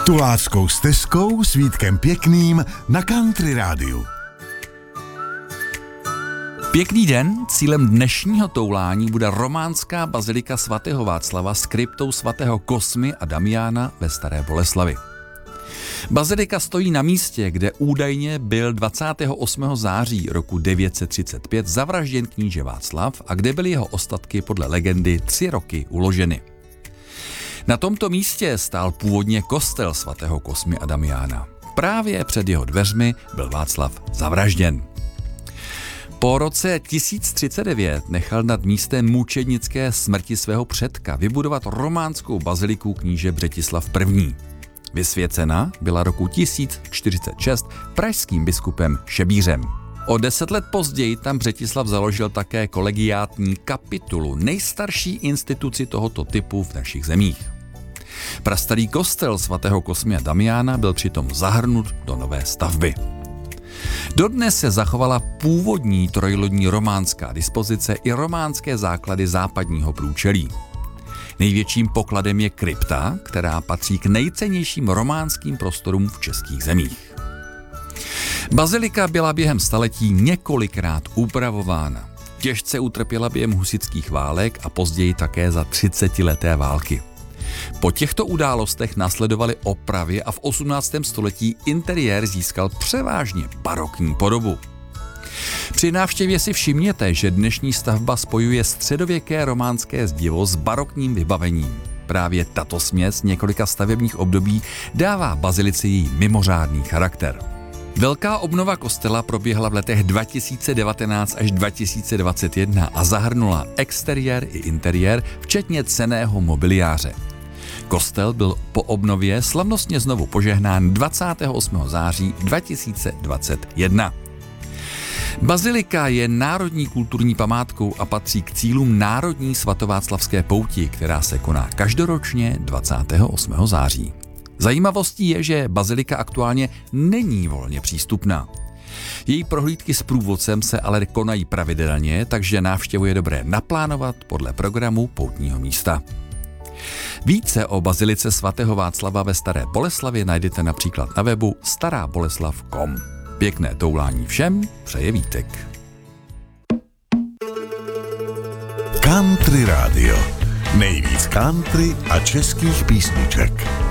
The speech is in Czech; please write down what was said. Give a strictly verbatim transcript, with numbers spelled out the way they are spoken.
Tuláckou stezkou s Vítkem Pěkným na Country Rádiu. Pěkný den, cílem dnešního toulání bude románská bazilika svatého Václava s kryptou svatého Kosmy a Damiána ve Staré Boleslavi. Bazilika stojí na místě, kde údajně byl dvacátého osmého září roku devět set třicet pět zavražděn kníže Václav a kde byly jeho ostatky podle legendy tři roky uloženy. Na tomto místě stál původně kostel svatého Kosmy a Damiána. Právě před jeho dveřmi byl Václav zavražděn. Po roce tisíc třicet devět nechal nad místem mučednické smrti svého předka vybudovat románskou baziliku kníže Břetislav I. Vysvěcena byla roku tisíc čtyřicet šest pražským biskupem Šebířem. O deset let později tam Břetislav založil také kolegiátní kapitulu, nejstarší instituci tohoto typu v našich zemích. Prastarý kostel svatého Kosmy a Damiána byl přitom zahrnut do nové stavby. Dodnes se zachovala původní trojlodní románská dispozice i románské základy západního průčelí. Největším pokladem je krypta, která patří k nejcennějším románským prostorům v českých zemích. Bazilika byla během staletí několikrát upravována. Těžce utrpěla během husitských válek a později také za třicetileté války. Po těchto událostech následovaly opravy a v osmnáctém století interiér získal převážně barokní podobu. Při návštěvě si všimněte, že dnešní stavba spojuje středověké románské zdivo s barokním vybavením. Právě tato směs několika stavebních období dává bazilice její mimořádný charakter. Velká obnova kostela proběhla v letech dva tisíce devatenáct až dva tisíce dvacet jedna a zahrnula exteriér i interiér, včetně cenného mobiliáře. Kostel byl po obnově slavnostně znovu požehnán dvacátého osmého září dva tisíce dvacet jedna. Bazilika je národní kulturní památkou a patří k cílům Národní svatováclavské pouti, která se koná každoročně dvacátého osmého září. Zajímavostí je, že bazilika aktuálně není volně přístupná. Její prohlídky s průvodcem se ale konají pravidelně, takže návštěvu je dobré naplánovat podle programu poutního místa. Více o bazilice svatého Václava ve Staré Boleslavi najdete například na webu stará boleslav tečka com. Pěkné toulání všem přeje Vítek. Country Rádio. Nejvíc country a českých písniček.